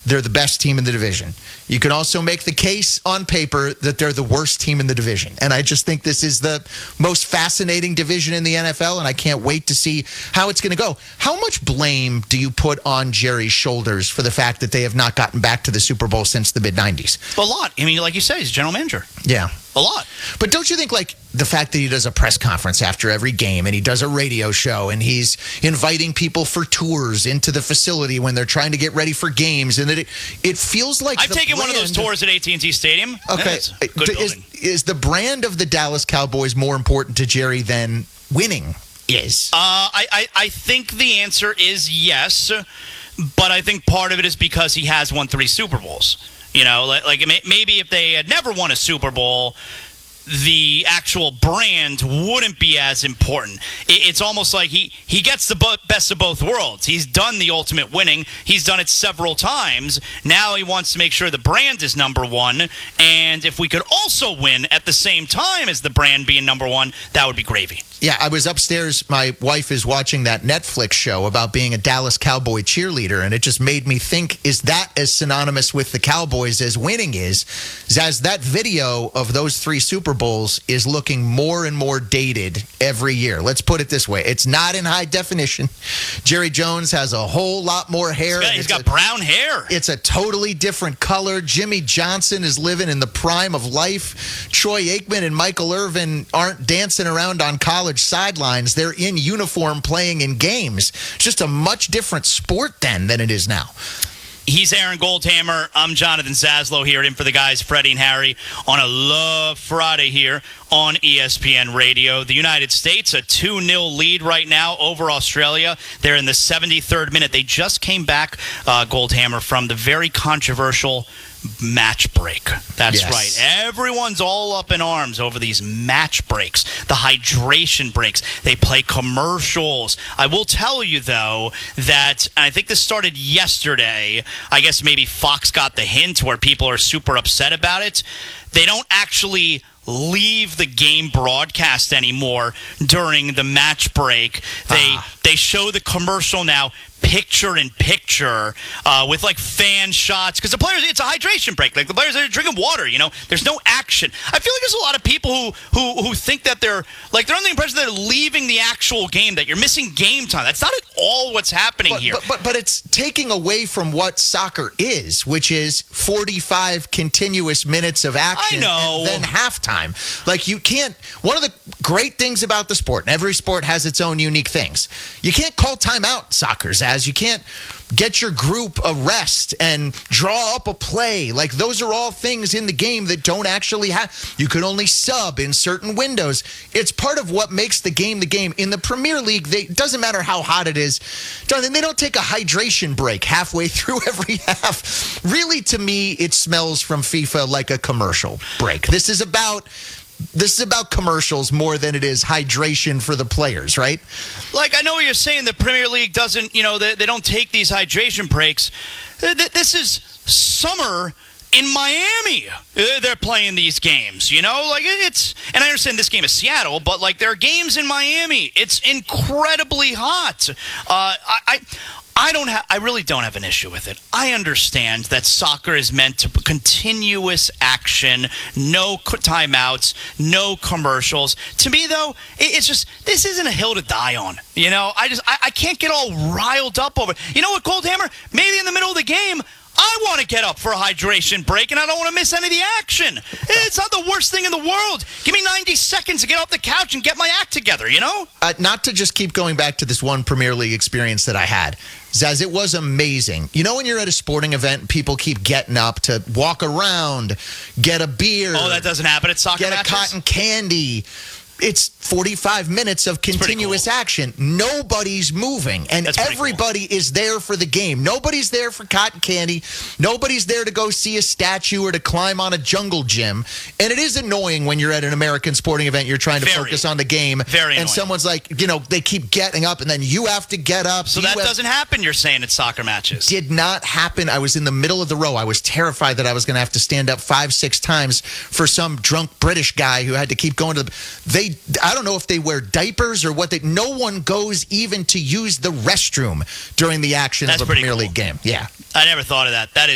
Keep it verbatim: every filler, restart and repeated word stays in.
they're the best team in the division. You can also make the case on paper that they're the worst team in the division. And I just think this is the most fascinating division in the N F L, and I can't wait to see how it's going to go. How much blame do you put on Jerry's shoulders for the fact that they have not gotten back to the Super Bowl since the mid nineties? A lot. I mean, like you said, he's a general manager. Yeah. A lot. But don't you think, like, the fact that he does a press conference after every game and he does a radio show and he's inviting people for tours into the facility when they're trying to get ready for games, and that it, it feels like I've the taken brand, one of those tours at A T and T Stadium. Okay. Yeah, good is, building. is the brand of the Dallas Cowboys more important to Jerry than winning is? Uh, I, I, I think the answer is yes, but I think part of it is because he has won three Super Bowls. You know, like, like maybe if they had never won a Super Bowl, the actual brand wouldn't be as important. It's almost like he, he gets the best of both worlds. He's done the ultimate winning. He's done it several times. Now he wants to make sure the brand is number one. And if we could also win at the same time as the brand being number one, that would be gravy. Yeah, I was upstairs. My wife is watching that Netflix show about being a Dallas Cowboy cheerleader, and it just made me think, is that as synonymous with the Cowboys as winning is? As that video of those three Super Bowls is looking more and more dated every year. Let's put it this way. It's not in high definition. Jerry Jones has a whole lot more hair. He's got, he's got a, brown hair. It's a totally different color. Jimmy Johnson is living in the prime of life. Troy Aikman and Michael Irvin aren't dancing around on college sidelines. They're in uniform playing in games. Just a much different sport then than it is now. He's Aaron Goldhammer. I'm Jonathan Zaslow here in for the guys, Freddie and Harry, on a Love Friday here on E S P N Radio. The United States, a two nil lead right now over Australia. They're in the seventy-third minute. They just came back, uh, Goldhammer, from the very controversial match break. That's yes. right. Everyone's all up in arms over these match breaks, the hydration breaks. They play commercials. I will tell you, though, that I think this started yesterday. I guess maybe Fox got the hint where people are super upset about it. They don't actually leave the game broadcast anymore during the match break. They ah. they show the commercial now picture in picture uh, with like fan shots, because the players, it's a hydration break. Like the players are drinking water, you know. There's no action. I feel like there's a lot of people who who who think that they're like they're under the impression that they're leaving the actual game, that you're missing game time. That's not at all what's happening but, here. But, but but it's taking away from what soccer is, which is forty-five continuous minutes of action I know. and then halftime. Like you can't. One of the great things about the sport, and every sport has its own unique things. You can't call timeout soccer's as you can't get your group a rest and draw up a play. Like those are all things in the game that don't actually have. You can only sub in certain windows. It's part of what makes the game the game. In the Premier League, they, it doesn't matter how hot it is. Jonathan, they don't take a hydration break halfway through every half. Really, to me, it smells from FIFA like a commercial break. This is about This is about commercials more than it is hydration for the players, right? Like, I know what you're saying. The Premier League doesn't, you know, they, they don't take these hydration breaks. This is summer in Miami. They're playing these games, you know? Like, it's, and I understand this game is Seattle, but, like, there are games in Miami. It's incredibly hot. Uh, I... I I don't have. I really don't have an issue with it. I understand that soccer is meant to continuous action, no timeouts, no commercials. To me, though, it's just this isn't a hill to die on. You know, I just I, I can't get all riled up over it. You know what, Goldhammer? Maybe in the middle of the game, I want to get up for a hydration break, and I don't want to miss any of the action. It's not the worst thing in the world. Give me ninety seconds to get off the couch and get my act together, you know? Uh, not to just keep going back to this one Premier League experience that I had. Zaz, it was amazing. You know when you're at a sporting event, people keep getting up to walk around, get a beer. Oh, that doesn't happen at soccer Get matches? a cotton candy. It's forty-five minutes of continuous cool. action. Nobody's moving, and everybody cool. is there for the game. Nobody's there for cotton candy. Nobody's there to go see a statue or to climb on a jungle gym. And it is annoying when you're at an American sporting event, you're trying to Very. focus on the game, Very and annoying. someone's like, you know, they keep getting up, and then you have to get up. So you that have- doesn't happen, you're saying, at soccer matches? Did not happen. I was in the middle of the row. I was terrified that I was going to have to stand up five, six times for some drunk British guy who had to keep going to the... They, I don't know if they wear diapers or what. They, no one goes even to use the restroom during the action That's of a Premier cool. League game. Yeah. I never thought of that. That is